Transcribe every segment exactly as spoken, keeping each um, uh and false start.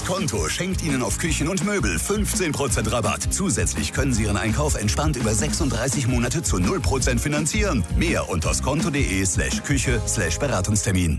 Das Konto schenkt Ihnen auf Küchen und Möbel fünfzehn Prozent Rabatt. Zusätzlich können Sie Ihren Einkauf entspannt über sechsunddreißig Monate zu null Prozent finanzieren. Mehr unter skonto.de slash Küche slash Beratungstermin.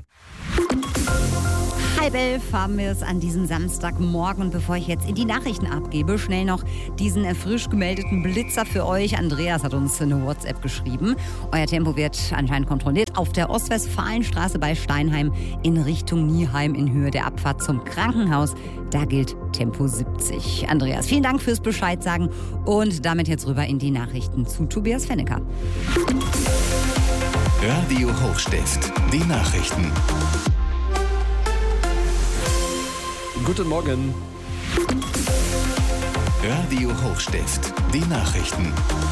Halb elf haben wir es an diesem Samstagmorgen. Und bevor ich jetzt in die Nachrichten abgebe, schnell noch diesen frisch gemeldeten Blitzer für euch. Andreas hat uns eine WhatsApp geschrieben. Euer Tempo wird anscheinend kontrolliert. Auf der Ostwestfalenstraße bei Steinheim in Richtung Nieheim in Höhe der Abfahrt zum Krankenhaus. Da gilt Tempo siebzig. Andreas, vielen Dank fürs Bescheid sagen. Und damit jetzt rüber in die Nachrichten zu Tobias Fennecker. Radio Hochstift, die Nachrichten. Guten Morgen. Radio Hochstift, die Nachrichten.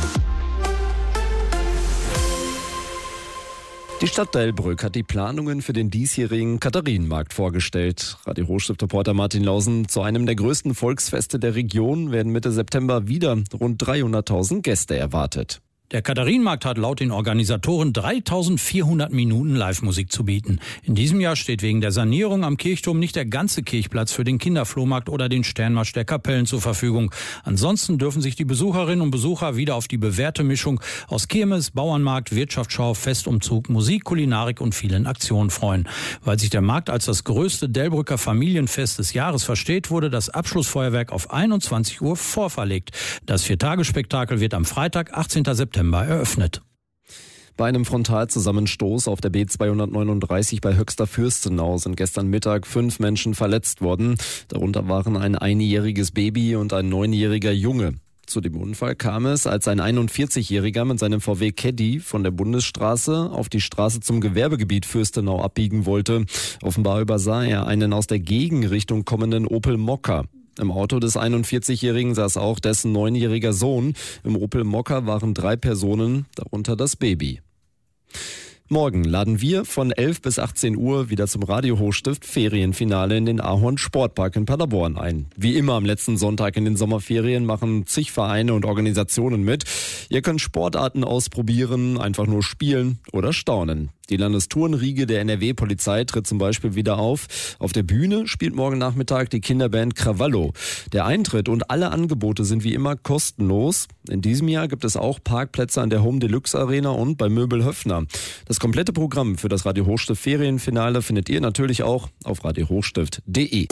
Die Stadt Delbrück hat die Planungen für den diesjährigen Katharinenmarkt vorgestellt. Radio Hochstift-Reporter Martin Lausen: Zu einem der größten Volksfeste der Region werden Mitte September wieder rund dreihunderttausend Gäste erwartet. Der Katharinenmarkt hat laut den Organisatoren dreitausendvierhundert Minuten Live-Musik zu bieten. In diesem Jahr steht wegen der Sanierung am Kirchturm nicht der ganze Kirchplatz für den Kinderflohmarkt oder den Sternmarsch der Kapellen zur Verfügung. Ansonsten dürfen sich die Besucherinnen und Besucher wieder auf die bewährte Mischung aus Kirmes, Bauernmarkt, Wirtschaftsschau, Festumzug, Musik, Kulinarik und vielen Aktionen freuen. Weil sich der Markt als das größte Delbrücker Familienfest des Jahres versteht, wurde das Abschlussfeuerwerk auf einundzwanzig Uhr vorverlegt. Das Viertagespektakel wird am Freitag, achtzehnten September eröffnet. Bei einem Frontalzusammenstoß auf der B zweihundertneununddreißig bei Höxter Fürstenau sind gestern Mittag fünf Menschen verletzt worden. Darunter waren ein einjähriges Baby und ein neunjähriger Junge. Zu dem Unfall kam es, als ein einundvierzigjähriger mit seinem V W Caddy von der Bundesstraße auf die Straße zum Gewerbegebiet Fürstenau abbiegen wollte. Offenbar übersah er einen aus der Gegenrichtung kommenden Opel Mokka. Im Auto des einundvierzigjährigen saß auch dessen neunjähriger Sohn. Im Opel Mokka waren drei Personen, darunter das Baby. Morgen laden wir von elf bis achtzehn Uhr wieder zum Radio Hochstift Ferienfinale in den Ahorn Sportpark in Paderborn ein. Wie immer am letzten Sonntag in den Sommerferien machen zig Vereine und Organisationen mit. Ihr könnt Sportarten ausprobieren, einfach nur spielen oder staunen. Die Landestourenriege der N R W-Polizei tritt zum Beispiel wieder auf. Auf der Bühne spielt morgen Nachmittag die Kinderband Krawallo. Der Eintritt und alle Angebote sind wie immer kostenlos. In diesem Jahr gibt es auch Parkplätze an der Home Deluxe Arena und bei Möbel Höffner. Das komplette Programm für das Radio Hochstift Ferienfinale findet ihr natürlich auch auf radio hochstift punkt de.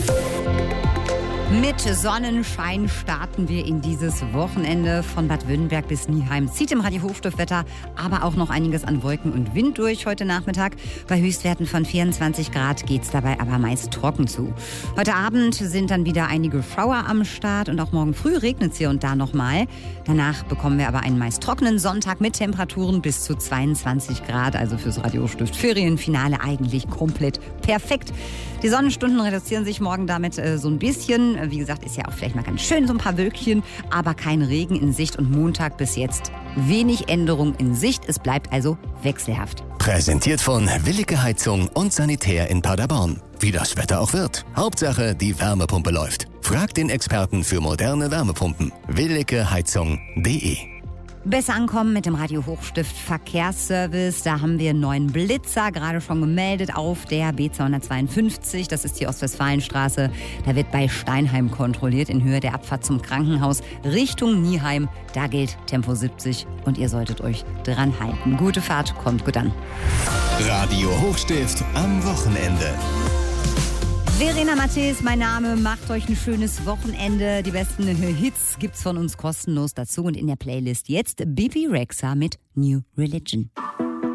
Mit Sonnenschein starten wir in dieses Wochenende. Von Bad Württemberg bis Nieheim zieht im Radio Hochstift-Wetter aber auch noch einiges an Wolken und Wind durch heute Nachmittag. Bei Höchstwerten von vierundzwanzig Grad geht es dabei aber meist trocken zu. Heute Abend sind dann wieder einige Schauer am Start und auch morgen früh regnet es hier und da nochmal. Danach bekommen wir aber einen meist trockenen Sonntag mit Temperaturen bis zu zweiundzwanzig Grad. Also fürs Radio Hochstift Ferienfinale eigentlich komplett perfekt. Die Sonnenstunden reduzieren sich morgen damit äh, so ein bisschen. Wie gesagt, ist ja auch vielleicht mal ganz schön, so ein paar Wölkchen, aber kein Regen in Sicht und Montag bis jetzt wenig Änderung in Sicht. Es bleibt also wechselhaft. Präsentiert von Willige Heizung und Sanitär in Paderborn. Wie das Wetter auch wird. Hauptsache, die Wärmepumpe läuft. Fragt den Experten für moderne Wärmepumpen. willige heizung punkt de. Besser ankommen mit dem Radio Hochstift Verkehrsservice. Da haben wir einen neuen Blitzer, gerade schon gemeldet, auf der B zweihundertzweiundfünfzig. Das ist die Ostwestfalenstraße. Da wird bei Steinheim kontrolliert in Höhe der Abfahrt zum Krankenhaus Richtung Nieheim. Da gilt Tempo siebzig und ihr solltet euch dran halten. Gute Fahrt, kommt gut an. Radio Hochstift am Wochenende. Verena Matthäus, mein Name, macht euch ein schönes Wochenende. Die besten Hits gibt's von uns kostenlos dazu und in der Playlist jetzt Bibi Rexha mit New Religion.